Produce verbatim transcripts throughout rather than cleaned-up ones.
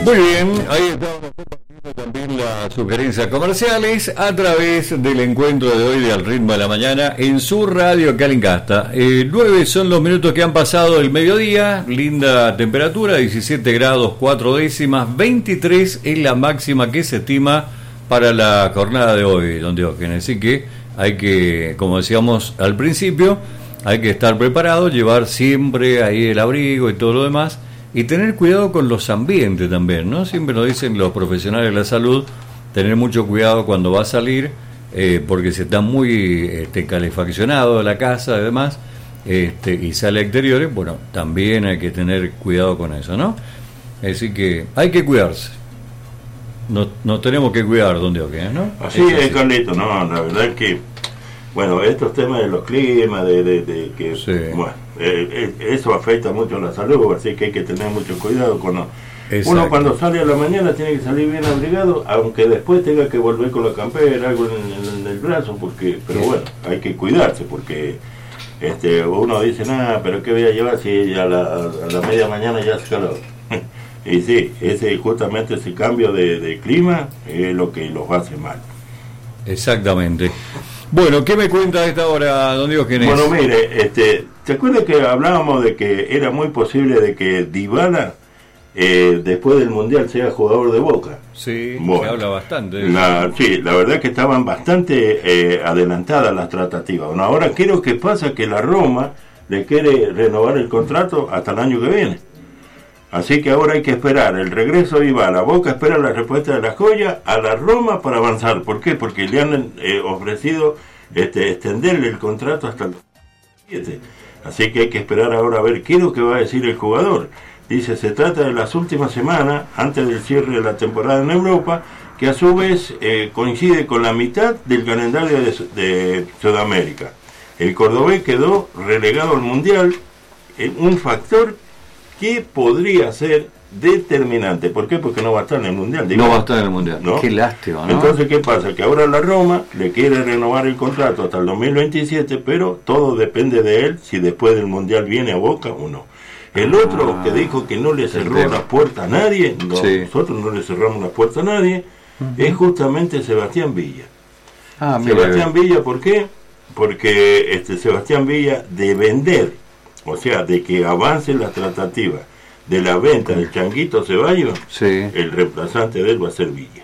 Muy bien, ahí estamos compartiendo también las sugerencias comerciales a través del encuentro de hoy de Al Ritmo de la Mañana en su radio Calincasta. Eh, nueve son los minutos que han pasado el mediodía, linda temperatura, diecisiete grados cuatro décimas, veintitrés es la máxima que se estima para la jornada de hoy, don Diógenes. Así que hay que, como decíamos al principio, hay que estar preparado, llevar siempre ahí el abrigo y todo lo demás. Y tener cuidado con los ambientes también, ¿no? Siempre nos dicen los profesionales de la salud, tener mucho cuidado cuando va a salir, eh, porque si está muy este, calefaccionado la casa y demás, este, y sale a exteriores, bueno, también hay que tener cuidado con eso, ¿no? Así que hay que cuidarse. Nos, nos tenemos que cuidar, don Diógenes, ¿no? Así es, es Carlito, no, la verdad es que, bueno, estos temas de los climas, de, de, de que, sí. bueno, eh, eh, eso afecta mucho a la salud, así que hay que tener mucho cuidado con lo, uno cuando sale a la mañana tiene que salir bien abrigado, aunque después tenga que volver con la campera, algo en, en, en el brazo, porque, pero bueno, hay que cuidarse, porque este uno dice, nada, pero ¿qué voy a llevar si a la, a la media mañana ya hace calor? Y sí, ese justamente ese cambio de, de clima es lo que los hace mal. Exactamente. Bueno, ¿qué me cuenta a esta hora, don Diógenes? Bueno, mire, este, ¿te acuerdas que hablábamos de que era muy posible de que Dybala eh, después del Mundial sea jugador de Boca? Sí, bueno, se habla bastante de la, eso. Sí, la verdad que estaban bastante eh, adelantadas las tratativas. Bueno, ahora creo que pasa que la Roma le quiere renovar el contrato hasta el año que viene. Así que ahora hay que esperar el regreso de Dybala. Boca espera la respuesta de la joya a la Roma para avanzar. ¿Por qué? Porque le han eh, ofrecido este, extenderle el contrato hasta el dos mil siete. Así que hay que esperar ahora a ver qué es lo que va a decir el jugador. Dice, se trata de las últimas semanas, antes del cierre de la temporada en Europa, que a su vez eh, coincide con la mitad del calendario de, de Sudamérica. El cordobés quedó relegado al Mundial, en un factor que podría ser determinante. ¿Por qué? Porque no va a estar en el Mundial. Digo, no va a estar en el Mundial. ¿No? Qué lástima, ¿no? Entonces, ¿qué pasa? Que ahora la Roma le quiere renovar el contrato hasta el dos mil veintisiete, pero todo depende de él si después del Mundial viene a Boca o no. El otro ah, que dijo que no le cerró la puerta a nadie, no, sí. nosotros no le cerramos la puerta a nadie, uh-huh. es justamente Sebastián Villa. Ah, Sebastián mira. Villa, ¿por qué? Porque este Sebastián Villa, de vender, o sea, de que avance la tratativa de la venta del Changuito Ceballos, sí. el reemplazante de él va a ser Villa.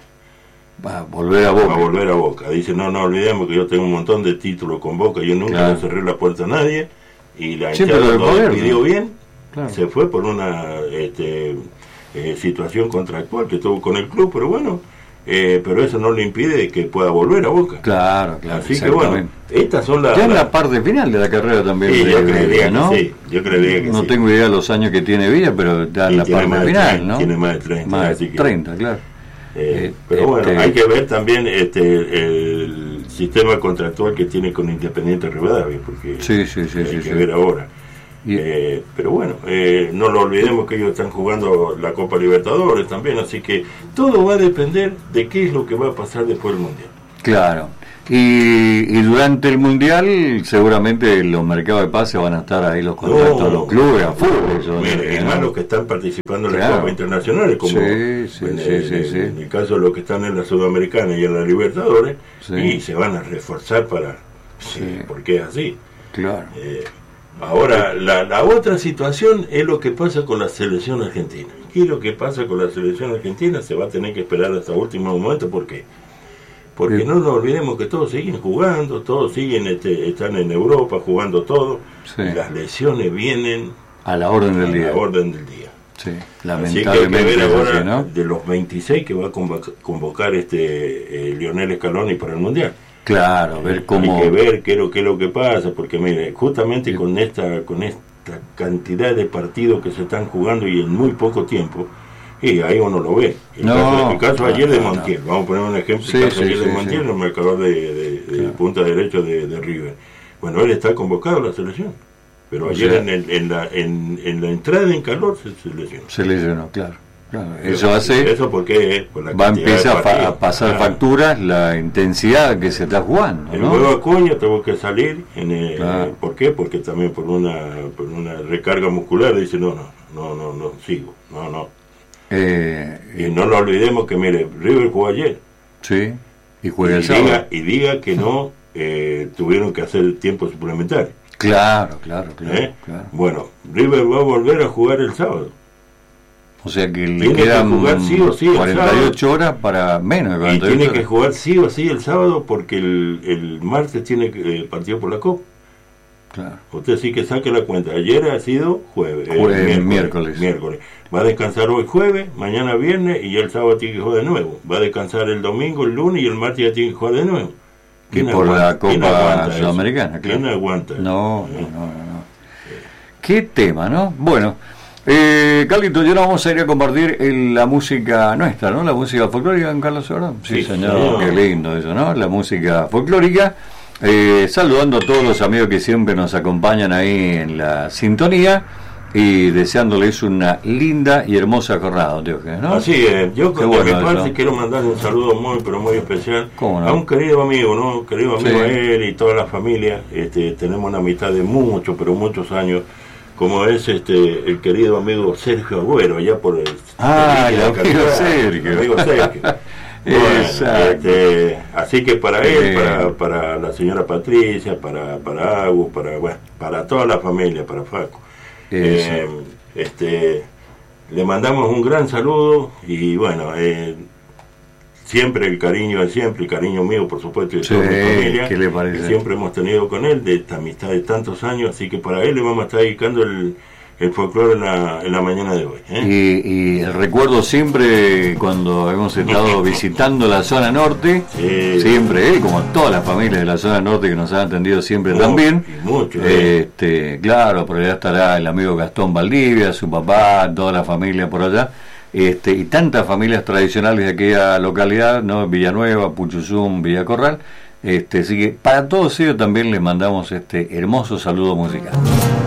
Va a volver a Boca. Va a volver a Boca. Dice, no, no olvidemos que yo tengo un montón de títulos con Boca, yo nunca claro. le cerré la puerta a nadie, y la hinchada lo pidió ¿no? bien, claro. se fue por una este, eh, situación contractual que tuvo con el club, pero bueno, Eh, pero eso no le impide que pueda volver a Boca. Claro, claro. Así que bueno, estas son las... Ya en la parte final de la carrera también. Sí, de, yo creería ¿no? que sí, yo creería que no sí. tengo idea de los años que tiene Villa, pero ya en la parte final, treinta, ¿no? Tiene más de treinta. Más así de que, treinta, claro. Eh, eh, pero este, bueno, hay que ver también este el sistema contractual que tiene con Independiente Rivadavia, porque sí, sí, sí, hay sí, que sí. ver ahora. Eh, pero bueno, eh, no lo olvidemos que ellos están jugando la Copa Libertadores también, así que todo va a depender de qué es lo que va a pasar después del Mundial. Claro, y, y durante el Mundial seguramente los mercados de pases van a estar ahí los contratos no, de los clubes a fútbol. Eso, mire, es más los que están participando en claro. las Copas Internacionales, como sí, sí, en, sí, el, sí, sí. en el caso de los que están en la Sudamericana y en la Libertadores, sí. y se van a reforzar para... Sí. Eh, porque es así. Claro. Eh, Ahora, la, la otra situación es lo que pasa con la selección argentina. ¿Qué es lo que pasa con la selección argentina? Se va a tener que esperar hasta el último momento. ¿Por qué? Porque sí. no nos olvidemos que todos siguen jugando, todos siguen este, están en Europa jugando todo. Sí. Y las lesiones vienen a la orden del a día. La orden del día. Sí, lamentablemente. Así que hay que ver ahora así, ¿no? De los veintiséis que va a convocar, convocar este eh, Lionel Scaloni para el Mundial. Claro, ver cómo... Hay que ver qué es lo, qué es lo que pasa, porque mire, justamente sí. con esta con esta cantidad de partidos que se están jugando y en muy poco tiempo, y ahí uno lo ve. El no, caso, el caso no, ayer de no, Montiel, no. vamos a poner un ejemplo, sí, el caso sí, ayer sí, de Montiel, sí. el marcador de, de, de claro. punta derecho de, de River. Bueno, él está convocado a la selección, pero ayer o sea, en, el, en, la, en, en la entrada en calor se, se lesionó. Se lesionó, claro. Claro, eso hace eso porque por la va a empezar a, fa- a pasar ah, facturas la intensidad que se está jugando, el ¿no? nuevo Acuña tuvo que salir en el, claro. ¿por qué? Porque también por una por una recarga muscular dice no no no no no sigo no no Eh, y no lo olvidemos que, mire, River jugó ayer. Sí, y juega el y sábado. diga, y diga que no eh, tuvieron que hacer tiempo suplementario. Claro, claro, claro, ¿Eh? claro. Bueno, River va a volver a jugar el sábado. O sea que le Tiene quedan que jugar sí o sí el cuarenta y ocho horas para menos de Y cuarenta y ocho tiene horas. que jugar sí o sí el sábado porque el, el martes tiene que, eh, partido por la Copa. Claro. Usted sí que saque la cuenta. Ayer ha sido jueves. eh, Jueves, miércoles, miércoles. miércoles. Va a descansar hoy jueves, mañana viernes y el sábado tiene que jugar de nuevo. Va a descansar el domingo, el lunes y el martes ya tiene que jugar de nuevo. Y por la ¿Quién Copa aguanta eso? Sudamericana, claro. ¿Quién aguanta eso? No, no, no, no, no. Qué tema, ¿no? Bueno, eh, Carlito, ya nos vamos a ir a compartir el- la música nuestra, ¿no? La música folclórica en Carlos Sobrón. Sí, Sí, señor, señor. qué lindo eso, ¿no? La música folclórica. Eh, saludando a todos los amigos que siempre nos acompañan ahí en la sintonía y deseándoles una linda y hermosa jornada, Diógenes, ¿no? Así es, yo Qué por bueno mi eso. parte quiero mandar un saludo muy, pero muy especial ¿Cómo no? a un querido amigo, ¿no? Querido amigo Sí. a él y toda la familia. Este, tenemos una amistad de muchos, pero muchos años, como es este el querido amigo Sergio Agüero, allá por el... Ah, el el amigo Alcatraz, Sergio. el amigo Sergio. Bueno, Exacto. este, así que para él, Sí. para, para la señora Patricia, para, para Agu, para, bueno, para toda la familia, para Faco. Eso. Eh, este, le mandamos un gran saludo y bueno, eh, siempre el cariño de siempre, el cariño mío, por supuesto, y de Sí, toda mi familia, ¿qué le parece? que siempre hemos tenido con él, de esta amistad de tantos años, así que para él le vamos a estar dedicando el, el folclore en la, en la mañana de hoy. ¿eh? Y, y el recuerdo siempre cuando hemos estado visitando la zona norte, Sí. siempre él, como todas las familias de la zona norte que nos han atendido siempre Mucho, también. y mucho, ¿eh? Este, claro, por allá estará el amigo Gastón Valdivia, su papá, toda la familia por allá. Este, y tantas familias tradicionales de aquella localidad, ¿no? Villanueva, Puchuzum, Villacorral. Este, así que para todos ellos también les mandamos este hermoso saludo musical.